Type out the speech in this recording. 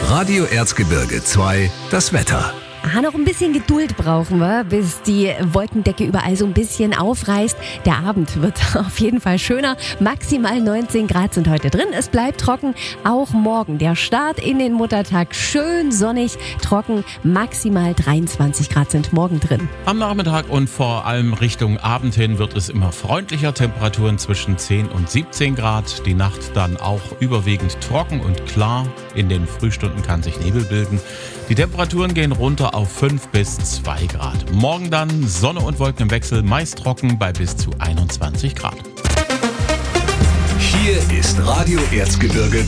Radio Erzgebirge 2, das Wetter. Noch ein bisschen Geduld brauchen wir, bis die Wolkendecke überall so ein bisschen aufreißt. Der Abend wird auf jeden Fall schöner. Maximal 19 Grad sind heute drin. Es bleibt trocken. Auch morgen der Start in den Muttertag. Schön sonnig, trocken. Maximal 23 Grad sind morgen drin. Am Nachmittag und vor allem Richtung Abend hin wird es immer freundlicher. Temperaturen zwischen 10 und 17 Grad. Die Nacht dann auch überwiegend trocken und klar. In den Frühstunden kann sich Nebel bilden. Die Temperaturen gehen runter auf 5 bis 2 Grad. Morgen dann Sonne und Wolken im Wechsel, meist trocken bei bis zu 21 Grad. Hier ist Radio Erzgebirge